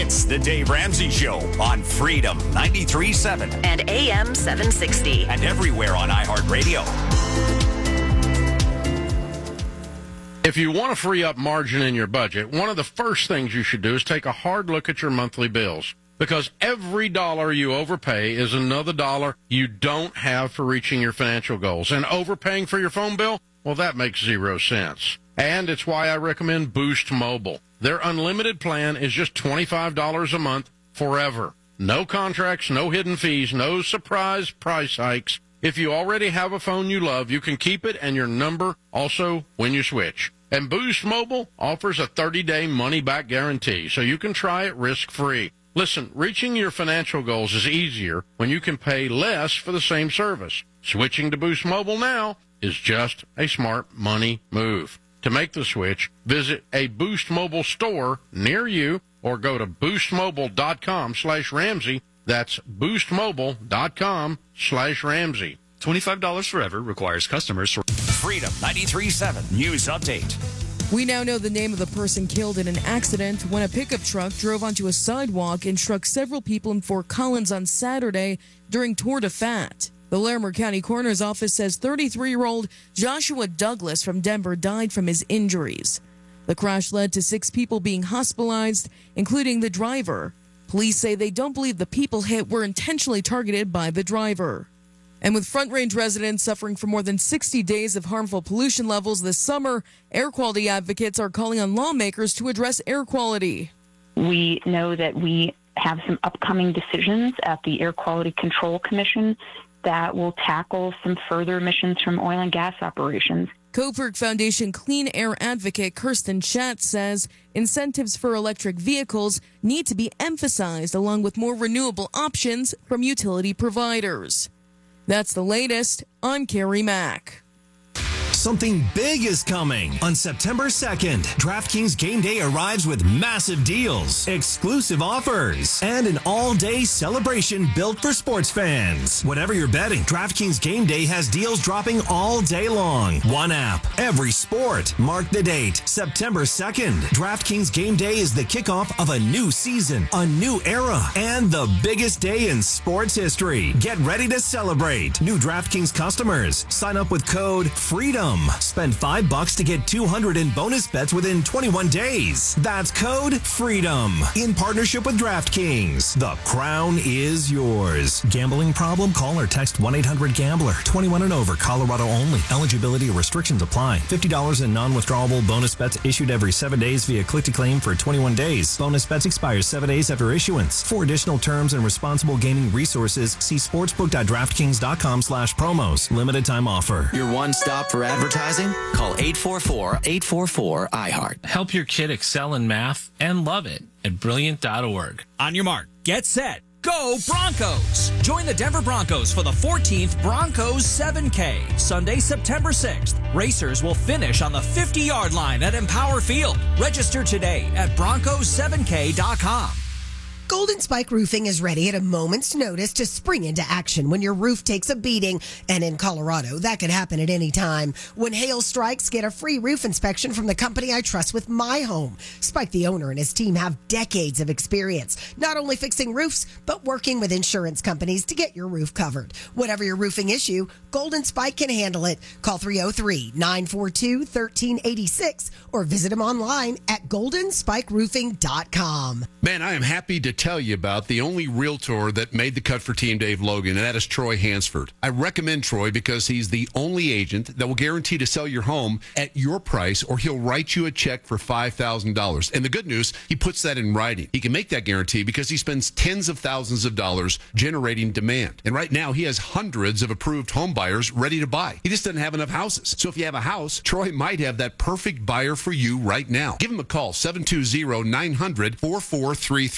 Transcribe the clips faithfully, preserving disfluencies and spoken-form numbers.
It's the Dave Ramsey Show on Freedom ninety-three point seven and A M seven sixty. and everywhere on iHeartRadio. If you want to free up margin in your budget, one of the first things you should do is take a hard look at your monthly bills. Because every dollar you overpay is another dollar you don't have for reaching your financial goals. And overpaying for your phone bill, well, that makes zero sense. And it's why I recommend Boost Mobile. Their unlimited plan is just twenty-five dollars a month forever. No contracts, no hidden fees, no surprise price hikes. If you already have a phone you love, you can keep it and your number also when you switch. And Boost Mobile offers a thirty-day money-back guarantee, so you can try it risk-free. Listen, reaching your financial goals is easier when you can pay less for the same service. Switching to Boost Mobile now is just a smart money move. To make the switch, visit a Boost Mobile store near you or go to boostmobile.com slash Ramsey. That's boostmobile.com slash Ramsey. twenty-five dollars forever requires customers. For- Freedom ninety-three point seven News Update. We now know the name of the person killed in an accident when a pickup truck drove onto a sidewalk and struck several people in Fort Collins on Saturday during Tour de Fat. The Larimer County Coroner's Office says thirty-three-year-old Joshua Douglas from Denver died from his injuries. The crash led to six people being hospitalized, including the driver. Police say they don't believe the people hit were intentionally targeted by the driver. And with Front Range residents suffering from more than sixty days of harmful pollution levels this summer, air quality advocates are calling on lawmakers to address air quality. We know that we have some upcoming decisions at the Air Quality Control Commission that will tackle some further emissions from oil and gas operations. Coburg Foundation Clean Air advocate Kirsten Schatz says incentives for electric vehicles need to be emphasized along with more renewable options from utility providers. That's the latest. I'm Carrie Mack. Something big is coming. On September second, DraftKings Game Day arrives with massive deals, exclusive offers, and an all-day celebration built for sports fans. Whatever you're betting, DraftKings Game Day has deals dropping all day long. One app, every sport. Mark the date, September second. DraftKings Game Day is the kickoff of a new season, a new era, and the biggest day in sports history. Get ready to celebrate. New DraftKings customers, sign up with code FREEDOM. Spend five bucks to get two hundred in bonus bets within twenty-one days. That's code FREEDOM. In partnership with DraftKings. The crown is yours. Gambling problem? Call or text one eight hundred gambler. twenty-one and over. Colorado only. Eligibility restrictions apply. fifty dollars in non-withdrawable bonus bets issued every seven days via click-to-claim for twenty-one days. Bonus bets expire seven days after issuance. For additional terms and responsible gaming resources, see sportsbook.draftkings.com slash promos. Limited time offer. Your one stop for advertising? Call eight four four, eight four four, I heart. Help your kid excel in math and love it at brilliant dot org. On your mark, get set, go Broncos! Join the Denver Broncos for the fourteenth Broncos seven K, Sunday, September sixth. Racers will finish on the fifty-yard line at Empower Field. Register today at broncos seven k dot com. Golden Spike Roofing is ready at a moment's notice to spring into action when your roof takes a beating. And in Colorado, that could happen at any time. When hail strikes, get a free roof inspection from the company I trust with my home. Spike, the owner, and his team have decades of experience, not only fixing roofs, but working with insurance companies to get your roof covered. Whatever your roofing issue, Golden Spike can handle it. Call three oh three, nine four two, one three eight six or visit them online at golden spike roofing dot com. Man, I am happy to tell you about the only realtor that made the cut for Team Dave Logan, and that is Troy Hansford. I recommend Troy because he's the only agent that will guarantee to sell your home at your price, or he'll write you a check for five thousand dollars. And the good news, he puts that in writing. He can make that guarantee because he spends tens of thousands of dollars generating demand. And right now, he has hundreds of approved home buyers ready to buy. He just doesn't have enough houses. So if you have a house, Troy might have that perfect buyer for you right now. Give him a call, seven two zero, nine hundred, four four three three.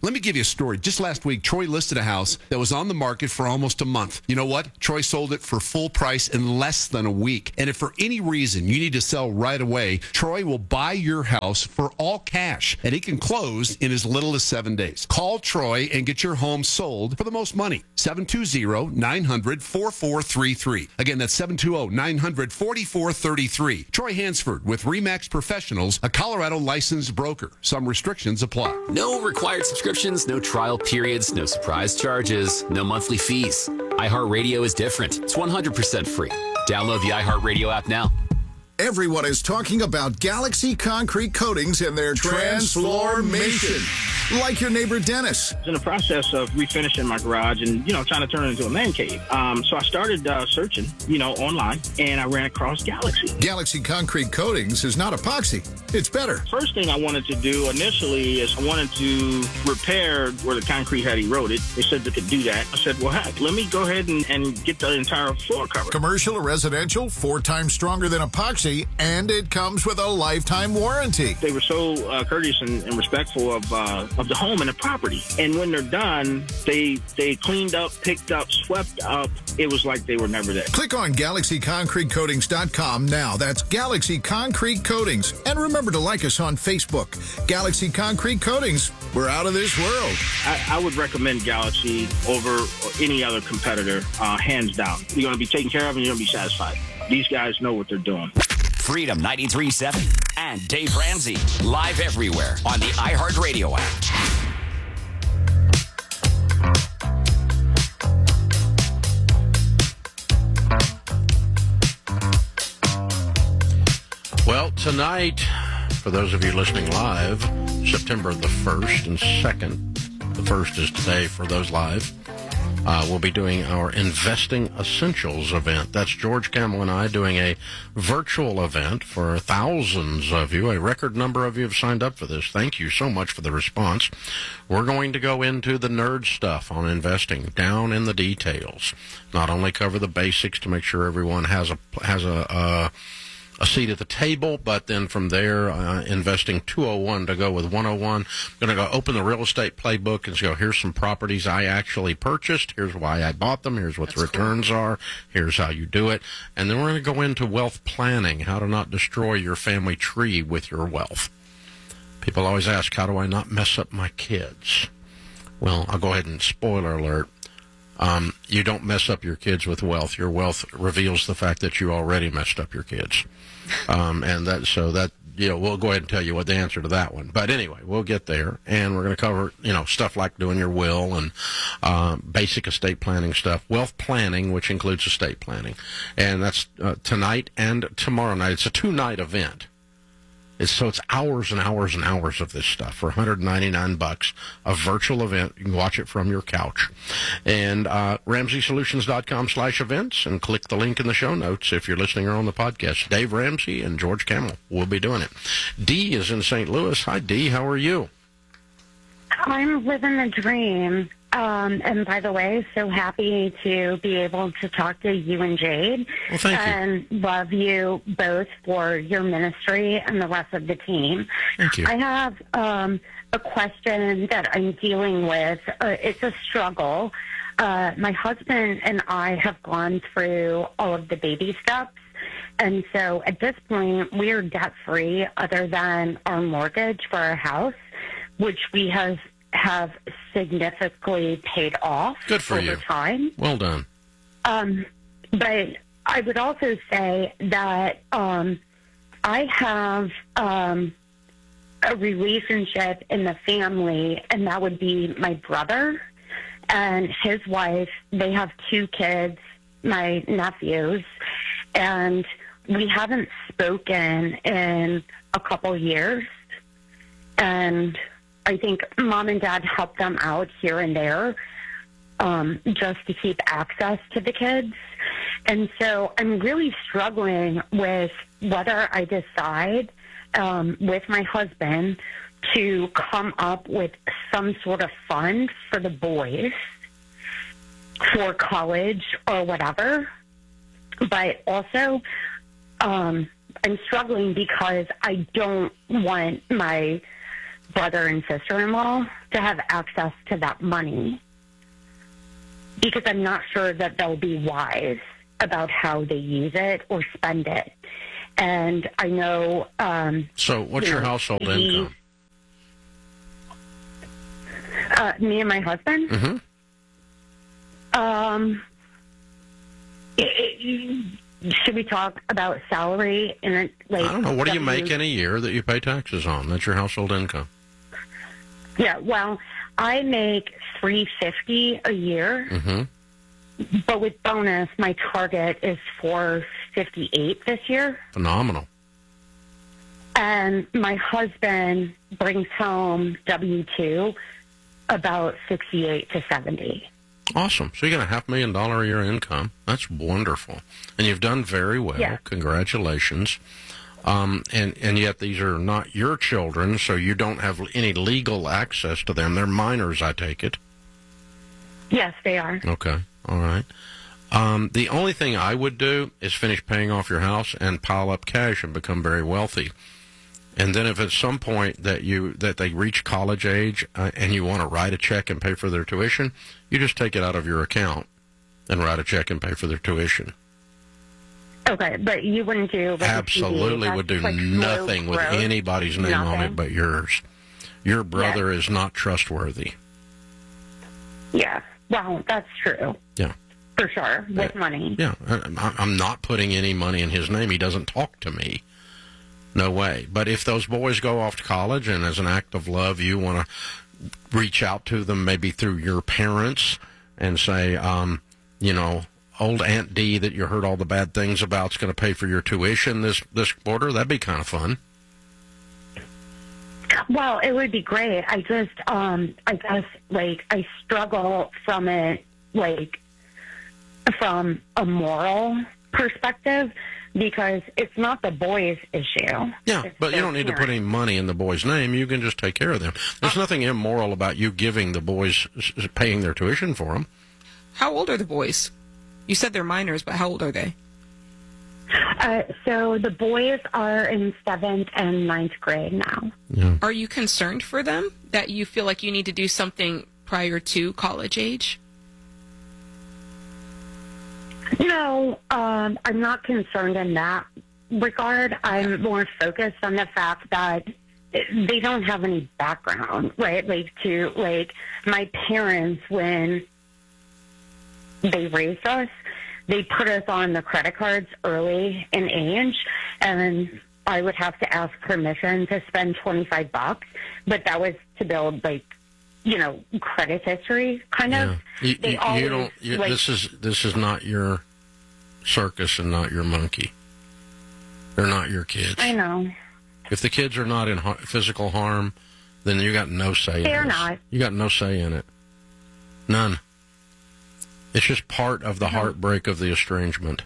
Let me give you a story. Just last week, Troy listed a house that was on the market for almost a month. You know what? Troy sold it for full price in less than a week. And if for any reason you need to sell right away, Troy will buy your house for all cash, and he can close in as little as seven days. Call Troy and get your home sold for the most money. seven two zero, nine hundred, forty-four thirty-three. Again, that's seven two zero, nine hundred, forty-four thirty-three. Troy Hansford with RE/MAX Professionals, a Colorado licensed broker. Some restrictions apply. No required subscriptions, no trial periods, no surprise charges, no monthly fees. iHeartRadio is different. It's one hundred percent free. Download the iHeartRadio app now. Everyone is talking about Galaxy Concrete Coatings and their transformation. Like your neighbor Dennis. I was in the process of refinishing my garage and, you know, trying to turn it into a man cave. Um, so I started uh, searching, you know, online, and I ran across Galaxy. Galaxy Concrete Coatings is not epoxy. It's better. First thing I wanted to do initially is I wanted to repair where the concrete had eroded. They said they could do that. I said, well, heck, let me go ahead and, and get the entire floor covered. Commercial or residential, four times stronger than epoxy, and it comes with a lifetime warranty. They were so uh, courteous and, and respectful of uh, of the home and the property. And when they're done, they they cleaned up, picked up, swept up. It was like they were never there. Click on Galaxy Concrete Coatings dot com now. That's Galaxy Concrete Coatings. And remember to like us on Facebook. Galaxy Concrete Coatings. We're out of this world. I, I would recommend Galaxy over any other competitor, uh, hands down. You're going to be taken care of and you're going to be satisfied. These guys know what they're doing. Freedom ninety-three point seven and Dave Ramsey, live everywhere on the iHeartRadio app. Well, tonight, for those of you listening live, September the first and second, the first is today for those live, Uh, we'll be doing our Investing Essentials event. That's George Kamel and I doing a virtual event for thousands of you. A record number of you have signed up for this. Thank you so much for the response. We're going to go into the nerd stuff on investing, down in the details. Not only cover the basics to make sure everyone has a has a uh, a seat at the table, but then from there, uh, investing two oh one to go with one oh one. I'm going to go open the real estate playbook and go, here's some properties I actually purchased. Here's why I bought them. Here's what That's the returns cool. are. Here's how you do it. And then we're going to go into wealth planning, how to not destroy your family tree with your wealth. People always ask, how do I not mess up my kids? Well, I'll go ahead and spoiler alert. Um, you don't mess up your kids with wealth. Your wealth reveals the fact that you already messed up your kids. Um, and that, so that, you know, we'll go ahead and tell you what the answer to that one. But anyway, we'll get there, and we're going to cover, you know, stuff like doing your will and uh, basic estate planning stuff, wealth planning, which includes estate planning. And that's uh, tonight and tomorrow night. It's a two-night event. It's, so it's hours and hours and hours of this stuff for one hundred ninety-nine bucks, a virtual event. You can watch it from your couch. And uh, Ramsey Solutions dot com slash events, and click the link in the show notes if you're listening or on the podcast. Dave Ramsey and George Kamel will be doing it. Dee is in Saint Louis. Hi, Dee. How are you? I'm living the dream. Um, and by the way, so happy to be able to talk to you and Jade. Well, thank you. And love you both for your ministry and the rest of the team. Thank you. I have um, a question that I'm dealing with. Uh, it's a struggle. Uh, my husband and I have gone through all of the baby steps. And so at this point, we are debt-free other than our mortgage for our house, which we have have significantly paid off Good for over you. time. Well done. Um, but I would also say that um, I have um, a relationship in the family, and that would be my brother and his wife. They have two kids, my nephews, and we haven't spoken in a couple years. And I think mom and dad help them out here and there um, just to keep access to the kids. And so I'm really struggling with whether I decide um, with my husband to come up with some sort of fund for the boys for college or whatever. But also um, I'm struggling because I don't want my brother and sister-in-law to have access to that money, because I'm not sure that they'll be wise about how they use it or spend it. And I know... Um, so what's you your know, household he, income? Uh, me and my husband? Mm-hmm. Um, it, it, should we talk about salary? And it, like, I don't know. What do you W- make in a year that you pay taxes on? That's your household income. Yeah, well, I make three hundred fifty dollars a year, Mm-hmm. but with bonus, my target is four hundred fifty-eight dollars this year. Phenomenal. And my husband brings home W two about sixty-eight to seventy. Awesome. So you got a half million dollar a year income. That's wonderful. And you've done very well. Yeah. Congratulations. Um, and, and yet these are not your children, so you don't have any legal access to them. They're minors, I take it. Yes, they are. Okay. All right. Um, the only thing I would do is finish paying off your house and pile up cash and become very wealthy. And then if at some point that you that they reach college age uh, and you want to write a check and pay for their tuition, you just take it out of your account and write a check and pay for their tuition. Okay, but you wouldn't do... Like Absolutely would do nothing with anybody's name on it but yours. Your brother is not trustworthy. Yeah, well, that's true. Yeah. For sure, with Yeah. money. Yeah, I, I'm not putting any money in his name. He doesn't talk to me. No way. But if those boys go off to college and as an act of love you want to reach out to them maybe through your parents and say, um, you know, old Aunt Dee that you heard all the bad things about is going to pay for your tuition this, this quarter, that'd be kind of fun. Well, it would be great. I just, um, I guess, like, I struggle from it, like, from a moral perspective, because it's not the boys' issue. Yeah, It's but you their don't need to put parents. any money in the boy's name. You can just take care of them. There's nothing immoral about you giving the boys, s- paying their tuition for them. How old are the boys? You said they're minors, but how old are they? Uh, so the boys are in seventh and ninth grade now. Yeah. Are you concerned for them that you feel like you need to do something prior to college age? No, um, I'm not concerned in that regard. I'm more focused on the fact that they don't have any background, right? Like, to, like, my parents, when they raised us, they put us on the credit cards early in age, and I would have to ask permission to spend twenty-five bucks, but that was to build, like, you know, credit history, kind Yeah. of. You, They you, always, you don't. You, like- this is this is not your circus and not your monkey. They're not your kids. I know. If the kids are not in har- physical harm, then you got no say in They're this. not. You got no say in it. None. It's just part of the heartbreak of the estrangement.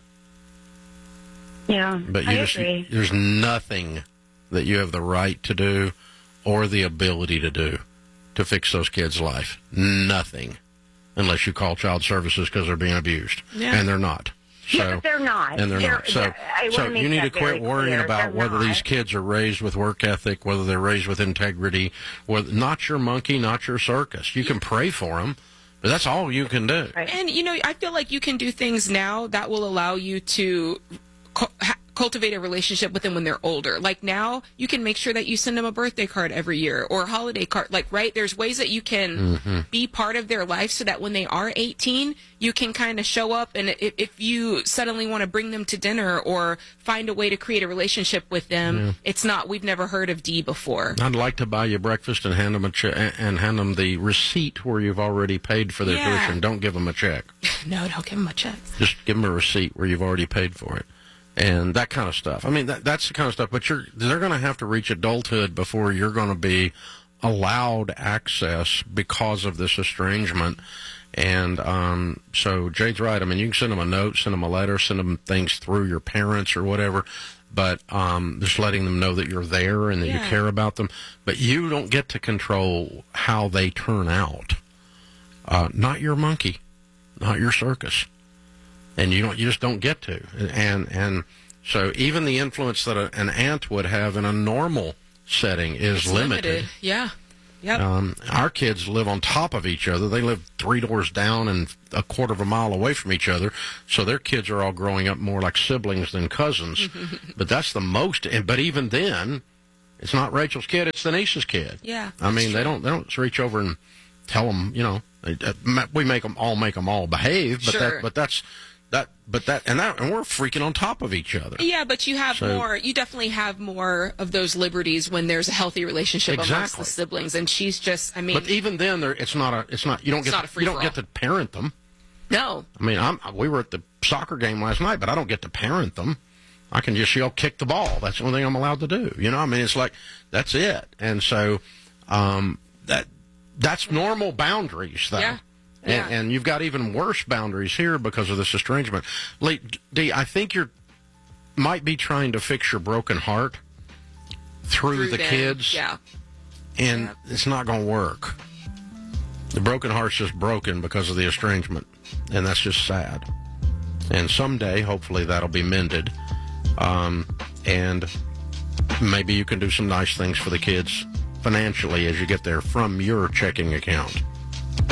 Yeah, But you I just, agree. there's nothing that you have the right to do or the ability to do to fix those kids' life. Nothing. Unless you call child services because they're being abused. Yeah. And they're not. So, Yeah, but they're not. And they're, They're- not. So, they're- I wanna so make you need to that very quit worrying clear. about They're whether not. these kids are raised with work ethic, whether they're raised with integrity, whether, not your monkey, not your circus. You can pray for them, but that's all you can do. And, you know, I feel like you can do things now that will allow you to cu- ha- cultivate a relationship with them when they're older. Like now, you can make sure that you send them a birthday card every year or a holiday card. Like, right? There's ways that you can Mhm. be part of their life so that when they are eighteen, you can kind of show up. And if, if you suddenly want to bring them to dinner or find a way to create a relationship with them, Yeah. it's not, we've never heard of D before. I'd like to buy you breakfast and hand them a che- and hand them the receipt where you've already paid for their Yeah. tuition. Don't give them a check. No, don't give them a check. Just give them a receipt where you've already paid for it, and that kind of stuff. I mean, that, that's the kind of stuff. But you're they're going to have to reach adulthood before you're going to be allowed access because of this estrangement. And um, so Jade's right. I mean, you can send them a note, send them a letter, send them things through your parents or whatever. But um, just letting them know that you're there and that you Yeah. care about them. But you don't get to control how they turn out. Uh, not your monkey, not your circus, and you don't. You just don't get to. And and so even the influence that a, an aunt would have in a normal setting is It's limited. limited. Yeah. Yep. Um, our kids live on top of each other. They live three doors down and a quarter of a mile away from each other. So their kids are all growing up more like siblings than cousins. But that's the most. And, but even then, it's not Rachel's kid; it's Denise's kid. Yeah. I mean, they don't they don't reach over and tell them. You know, we make them all make them all behave. But Sure. that but that's that but that and that and we're freaking on top of each other. Yeah, but you have So- more, you definitely have more of those liberties when there's a healthy relationship amongst Exactly. the siblings. And she's just, I mean, But even then, there it's not a it's not you don't It's get not a to, you don't free-for-all. get to parent them. no. I mean, I'm, we were at the soccer game last night, but I don't get to parent them. I can just yell, kick the ball. That's the only thing I'm allowed to do. You know, I mean, it's like, that's it. And so um, that that's normal boundaries, though. Yeah. And, Yeah. and you've got even worse boundaries here because of this estrangement. Lee, D, I think you're might be trying to fix your broken heart through, Through the them. kids, Yeah. and it's not going to work. The broken heart's just broken because of the estrangement, and that's just sad. And someday, hopefully, that'll be mended, um, and maybe you can do some nice things for the kids financially as you get there from your checking account.